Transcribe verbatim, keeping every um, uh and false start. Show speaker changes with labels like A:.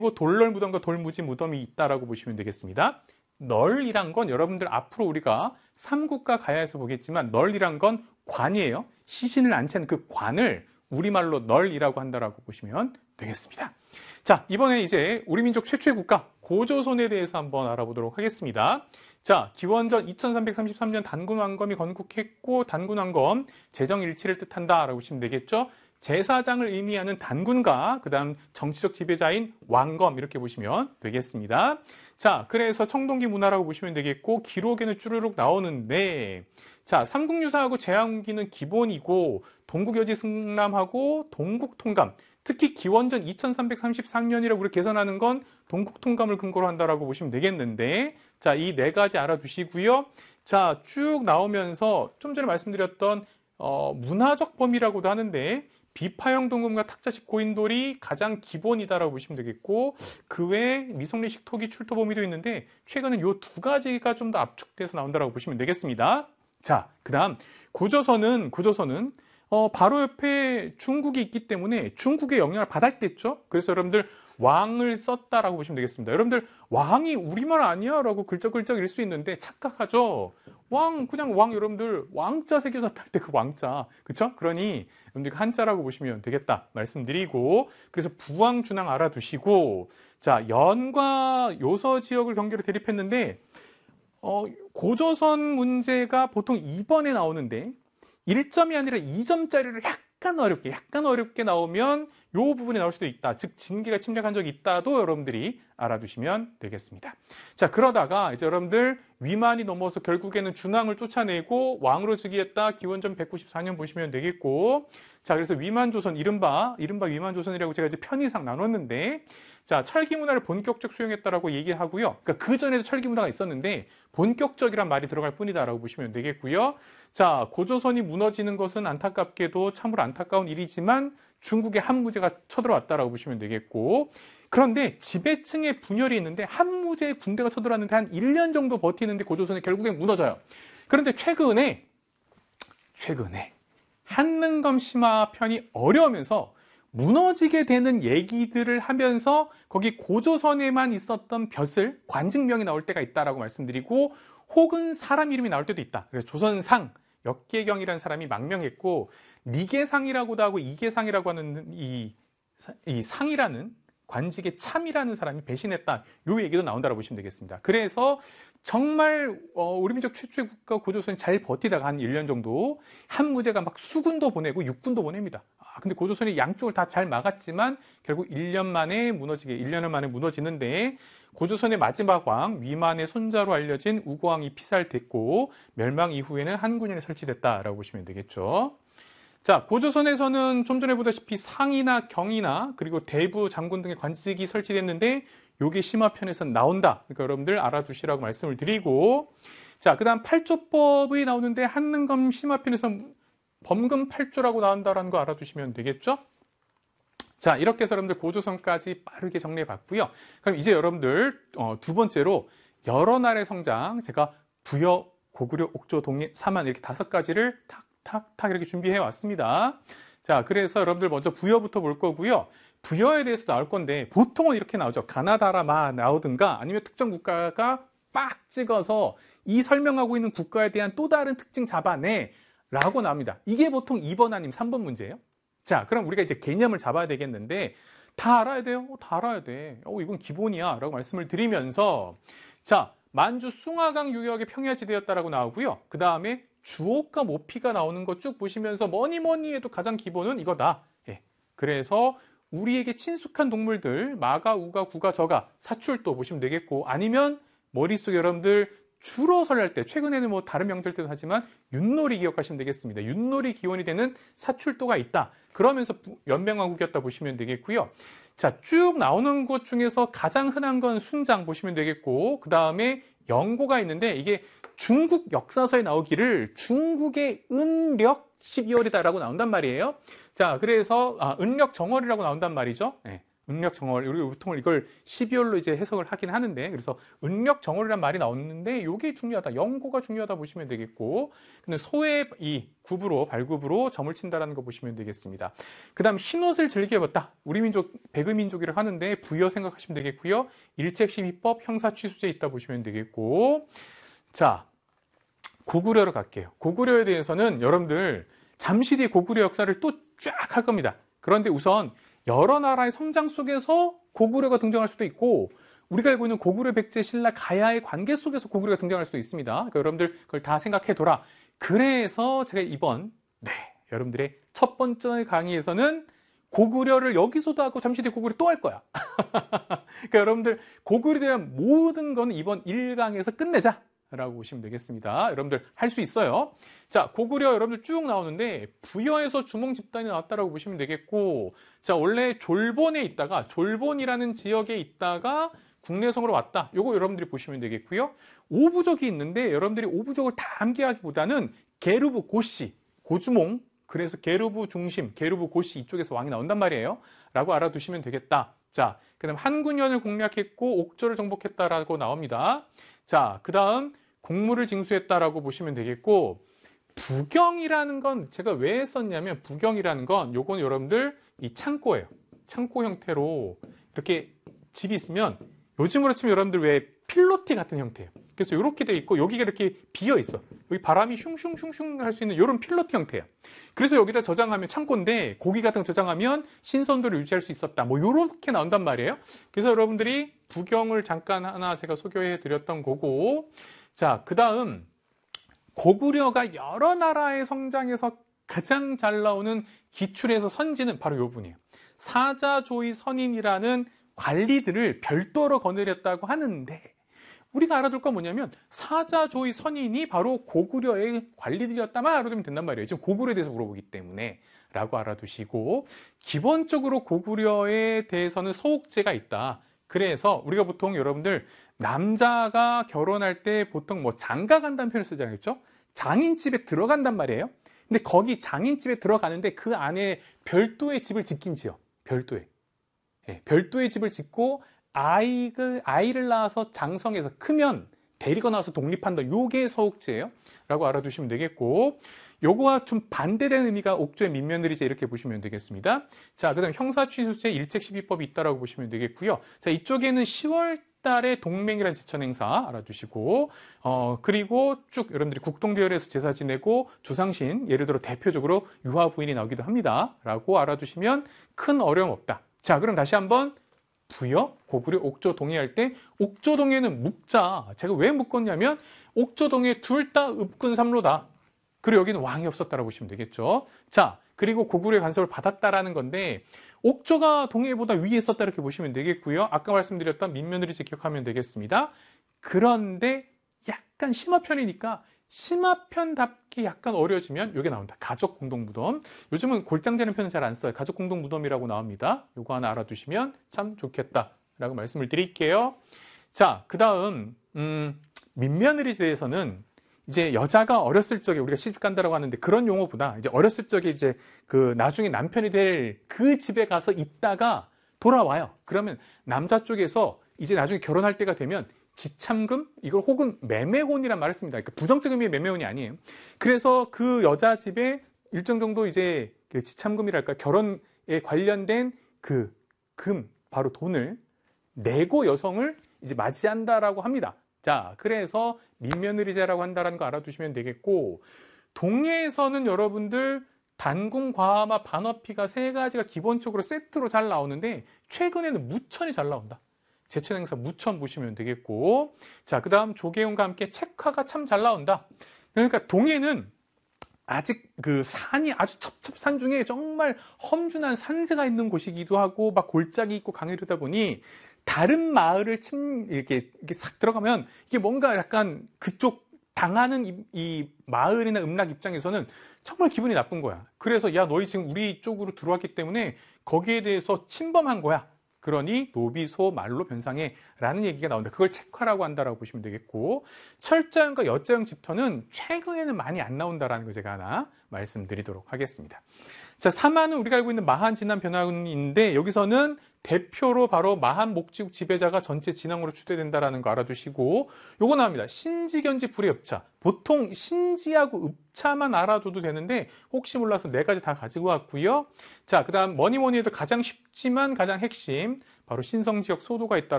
A: 돌널 무덤과 돌무지 무덤이 있다라고 보시면 되겠습니다. 널이란 건 여러분들 앞으로 우리가 삼국가 가야에서 보겠지만 널이란 건 관이에요. 시신을 안치는 그 관을 우리말로 널이라고 한다라고 보시면 되겠습니다. 자, 이번에 이제 우리 민족 최초의 국가 고조선에 대해서 한번 알아보도록 하겠습니다. 자, 기원전 이천삼백삼십삼 년 단군왕검이 건국했고 단군왕검 재정일치를 뜻한다라고 보시면 되겠죠. 제사장을 의미하는 단군과 그 다음 정치적 지배자인 왕검 이렇게 보시면 되겠습니다. 자, 그래서 청동기 문화라고 보시면 되겠고 기록에는 쭈루룩 나오는데 자, 삼국유사하고 제왕기는 기본이고 동국여지 승람하고 동국통감 특히 기원전 이천삼백삼십삼 년이라고 우리 계산하는 건 동국통감을 근거로 한다라고 보시면 되겠는데 자, 이 네 가지 알아두시고요. 자, 쭉 나오면서 좀 전에 말씀드렸던 어, 문화적 범위라고도 하는데 비파형 동금과 탁자식 고인돌이 가장 기본이다라고 보시면 되겠고 그 외에 미성리식 토기 출토 범위도 있는데 최근은 이 두 가지가 좀 더 압축돼서 나온다라고 보시면 되겠습니다. 자, 그 다음 고조선은 고조선은 어, 바로 옆에 중국이 있기 때문에 중국의 영향을 받았겠죠. 그래서 여러분들 왕을 썼다라고 보시면 되겠습니다. 여러분들 왕이 우리말 아니야? 라고 글적글적 일 수 있는데 착각하죠. 왕 그냥 왕 여러분들 왕자 새겨서 탈 때 그 왕자 그쵸? 그러니 여러분들 한자라고 보시면 되겠다 말씀드리고 그래서 부왕 준왕 알아두시고 자 연과 요서 지역을 경계로 대립했는데 어, 고조선 문제가 보통 이 번에 나오는데 일 점이 아니라 이 점짜리를 약간 어렵게 약간 어렵게 나오면 이 부분에 나올 수도 있다. 즉 진계가 침략한 적이 있다도 여러분들이 알아두시면 되겠습니다. 자, 그러다가 이제 여러분들 위만이 넘어서 결국에는 준왕을 쫓아내고 왕으로 즉위했다. 기원전 백구십사 년 보시면 되겠고 자, 그래서 위만조선 이른바 이른바 위만조선이라고 제가 이제 편의상 나눴는데 자, 철기 문화를 본격적 수용했다라고 얘기하고요. 그러니까 그 전에도 철기 문화가 있었는데 본격적이란 말이 들어갈 뿐이다라고 보시면 되겠고요. 자, 고조선이 무너지는 것은 안타깝게도 참으로 안타까운 일이지만 중국의 한무제가 쳐들어왔다라고 보시면 되겠고 그런데 지배층의 분열이 있는데 한무제의 군대가 쳐들어왔는데 한 일 년 정도 버티는데 고조선이 결국엔 무너져요. 그런데 최근에 최근에 한능검 심화 편이 어려우면서 무너지게 되는 얘기들을 하면서 거기 고조선에만 있었던 벼슬, 관직명이 나올 때가 있다라고 말씀드리고 혹은 사람 이름이 나올 때도 있다. 그래서 조선상, 역계경이라는 사람이 망명했고 미계상이라고도 하고 이계상이라고 하는 이, 이 상이라는 관직의 참이라는 사람이 배신했다. 요 얘기도 나온다고 보시면 되겠습니다. 그래서 정말 어, 우리 민족 최초의 국가 고조선이 잘 버티다가 한 일 년 정도 한무제가 막 수군도 보내고 육군도 보냅니다. 아, 근데 고조선이 양쪽을 다 잘 막았지만 결국 일 년 만에 무너지게 일 년 만에 무너지는데 고조선의 마지막 왕 위만의 손자로 알려진 우고왕이 피살됐고 멸망 이후에는 한군현이 설치됐다라고 보시면 되겠죠. 자, 고조선에서는 좀 전에 보다시피 상이나 경이나 그리고 대부 장군 등의 관직이 설치됐는데 요게 심화편에서 나온다. 그러니까 여러분들 알아두시라고 말씀을 드리고 자, 그 다음 팔조법이 나오는데 한능검 심화편에서 범금 팔조라고 나온다는 거 알아두시면 되겠죠? 자, 이렇게 해서 여러분들 고조선까지 빠르게 정리해 봤고요. 그럼 이제 여러분들 어, 두 번째로 여러 나라의 성장 제가 부여, 고구려, 옥조, 동예, 사만 이렇게 다섯 가지를 탁탁탁 이렇게 준비해 왔습니다. 자, 그래서 여러분들 먼저 부여부터 볼 거고요. 부여에 대해서 나올 건데 보통은 이렇게 나오죠. 가나다라 마 나오든가 아니면 특정 국가가 빡 찍어서 이 설명하고 있는 국가에 대한 또 다른 특징 잡아내 라고 나옵니다. 이게 보통 이 번 아니면 삼 번 문제예요. 자, 그럼 우리가 이제 개념을 잡아야 되겠는데 다 알아야 돼요? 어, 다 알아야 돼. 어, 이건 기본이야 라고 말씀을 드리면서 자, 만주 숭화강 유역의 평야지대였다라고 나오고요. 그 다음에 주옥과 모피가 나오는 거 쭉 보시면서 뭐니 뭐니 해도 가장 기본은 이거다. 예. 그래서 우리에게 친숙한 동물들 마가, 우가, 구가, 저가, 사출도 보시면 되겠고 아니면 머릿속에 여러분들 주로 설날 때 최근에는 뭐 다른 명절 때도 하지만 윷놀이 기억하시면 되겠습니다. 윷놀이 기원이 되는 사출도가 있다. 그러면서 연명왕국이었다 보시면 되겠고요. 자, 쭉 나오는 것 중에서 가장 흔한 건 순장 보시면 되겠고 그 다음에 영고가 있는데 이게 중국 역사서에 나오기를 중국의 은력 십이월이다라고 나온단 말이에요. 자, 그래서 아, 은력 정월이라고 나온단 말이죠. 네, 은력정월, 우리 보통 이걸 십이월로 이제 해석을 하긴 하는데, 그래서 은력정월이란 말이 나오는데, 이게 중요하다. 영고가 중요하다 보시면 되겠고, 근데 소의 이 굽으로, 발굽으로 점을 친다라는 거 보시면 되겠습니다. 그 다음, 흰옷을 즐겨 입었다. 우리 민족, 백의민족이라 하는데, 부여 생각하시면 되겠고요. 일책십이법, 형사취수제 있다 보시면 되겠고, 자, 고구려로 갈게요. 고구려에 대해서는 여러분들, 잠시 뒤에 고구려 역사를 또 쫙 할 겁니다. 그런데 우선 여러 나라의 성장 속에서 고구려가 등장할 수도 있고, 우리가 알고 있는 고구려, 백제, 신라, 가야의 관계 속에서 고구려가 등장할 수도 있습니다. 그러니까 여러분들 그걸 다 생각해둬라. 그래서 제가 이번 네 여러분들의 첫 번째 강의에서는 고구려를 여기서도 하고 잠시 뒤에 고구려 또 할 거야. 그러니까 여러분들 고구려에 대한 모든 건 이번 일 강에서 끝내자 라고 보시면 되겠습니다. 여러분들 할 수 있어요. 자, 고구려 여러분들 쭉 나오는데 부여에서 주몽 집단이 나왔다라고 보시면 되겠고, 자, 원래 졸본에 있다가 졸본이라는 지역에 있다가 국내성으로 왔다. 요거 여러분들이 보시면 되겠고요. 오부족이 있는데 여러분들이 오부족을 다 암기하기보다는 게르부 고씨, 고주몽, 그래서 게르부 중심, 게르부 고씨 이쪽에서 왕이 나온단 말이에요. 라고 알아두시면 되겠다. 자, 그 다음 한군현을 공략했고 옥조를 정복했다라고 나옵니다. 자, 그 다음 공무를 징수했다라고 보시면 되겠고, 부경이라는 건 제가 왜 썼냐면, 부경이라는 건 요건 여러분들 이 창고예요. 창고 형태로 이렇게 집이 있으면 요즘으로 치면 여러분들 왜 필로티 같은 형태예요. 그래서 이렇게 돼 있고 여기가 이렇게 비어 있어. 여기 바람이 슝슝슝슝 할 수 있는 이런 필로티 형태예요. 그래서 여기다 저장하면 창고인데 고기 같은 거 저장하면 신선도를 유지할 수 있었다. 뭐 이렇게 나온단 말이에요. 그래서 여러분들이 부경을 잠깐 하나 제가 소개해 드렸던 거고, 자, 그 다음 고구려가 여러 나라의 성장에서 가장 잘 나오는 기출에서 선지는 바로 요 분이에요. 사자조의 선인이라는 관리들을 별도로 거느렸다고 하는데, 우리가 알아둘 건 뭐냐면 사자조의 선인이 바로 고구려의 관리들이었다만 알아두면 된단 말이에요. 지금 고구려에 대해서 물어보기 때문에 라고 알아두시고, 기본적으로 고구려에 대해서는 서옥제가 있다. 그래서 우리가 보통 여러분들 남자가 결혼할 때 보통 뭐 장가 간다는 표현을 쓰잖아요. 그렇죠? 장인집에 들어간단 말이에요. 근데 거기 장인집에 들어가는데 그 안에 별도의 집을 짓긴 지어. 별도의. 네, 별도의 집을 짓고 아이를, 아이를 낳아서 장성해서 크면 데리고 나와서 독립한다. 요게 서옥제예요. 라고 알아두시면 되겠고, 요거와 좀 반대되는 의미가 옥조의 민면의리제 이렇게 보시면 되겠습니다. 자, 그 다음 형사취수제 일책십이법이 있다라고 보시면 되겠고요. 자, 이쪽에는 시월 달에 동맹이라는 제천 행사 알아두시고, 어, 그리고 쭉 여러분들이 국동대열에서 제사 지내고 조상신, 예를 들어 대표적으로 유화 부인이 나오기도 합니다. 라고 알아두시면 큰 어려움 없다. 자, 그럼 다시 한번 부여, 고구려, 옥조, 동해할 때 옥조, 동해는 묵자. 제가 왜 묶었냐면 옥조, 동해 둘 다 읍군 삼로다. 그리고 여기는 왕이 없었다라고 보시면 되겠죠. 자, 그리고 고구려의 간섭을 받았다라는 건데 옥조가 동해보다 위에 있었다 이렇게 보시면 되겠고요. 아까 말씀드렸던 민면의리제 기억하면 되겠습니다. 그런데 약간 심화편이니까 심화편답게 약간 어려워지면 이게 나온다. 가족 공동 무덤. 요즘은 골장제는 표현은 잘 안 써요. 가족 공동 무덤이라고 나옵니다. 요거 하나 알아두시면 참 좋겠다라고 말씀을 드릴게요. 자, 그 다음 음, 민면의리제에서는 이제 여자가 어렸을 적에 우리가 시집 간다라고 하는데 그런 용어보다 이제 어렸을 적에 이제 그 나중에 남편이 될 그 집에 가서 있다가 돌아와요. 그러면 남자 쪽에서 이제 나중에 결혼할 때가 되면 지참금 이걸 혹은 매매혼이란 말을 씁니다. 그러니까 부정적 의미의 매매혼이 아니에요. 그래서 그 여자 집에 일정 정도 이제 그 지참금이랄까 결혼에 관련된 그 금 바로 돈을 내고 여성을 이제 맞이한다라고 합니다. 자, 그래서 민면의리제라고 한다는 거 알아두시면 되겠고, 동해에서는 여러분들 단궁, 과마, 반어피가 세 가지가 기본적으로 세트로 잘 나오는데 최근에는 무천이 잘 나온다. 제천 행사 무천 보시면 되겠고, 자, 그 다음 조계용과 함께 책화가 참 잘 나온다. 그러니까 동해는 아직 그 산이 아주 첩첩산 중에 정말 험준한 산세가 있는 곳이기도 하고 막 골짜기 있고 강이 이러다 보니 다른 마을을 침 이렇게 이렇게 싹 들어가면 이게 뭔가 약간 그쪽 당하는 이, 이 마을이나 음락 입장에서는 정말 기분이 나쁜 거야. 그래서 야 너희 지금 우리 쪽으로 들어왔기 때문에 거기에 대해서 침범한 거야. 그러니 노비소 말로 변상해 라는 얘기가 나온다. 그걸 책화라고 한다라고 보시면 되겠고, 철자형과 여자형 집터는 최근에는 많이 안 나온다라는 거 제가 하나 말씀드리도록 하겠습니다. 자, 사마는 우리가 알고 있는 마한 진한 변화인데 여기서는 대표로 바로 마한 목지국 지배자가 전체 진앙으로 추대된다라는 거 알아두시고, 요거 나옵니다. 신지견지 불의읍차. 보통 신지하고 읍차만 알아둬도 되는데 혹시 몰라서 네 가지 다 가지고 왔고요. 자, 그다음 뭐니 뭐니 해도 가장 쉽지만 가장 핵심, 바로 신성지역 소도가 있다.